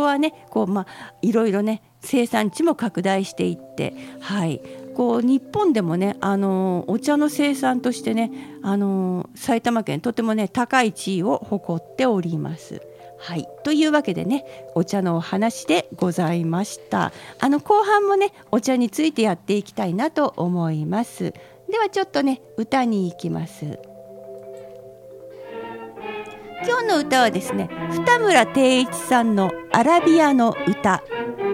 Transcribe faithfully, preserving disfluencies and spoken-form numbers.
はねこう、まあ、いろいろね生産地も拡大していって、はい、こう日本でもね、あのお茶の生産としてね、あの埼玉県とてもね高い地位を誇っております。はい、というわけでねお茶のお話でございました。あの後半もねお茶についてやっていきたいなと思います。ではちょっとね歌に行きます。今日の歌はですね、二村定一さんのアラビアの歌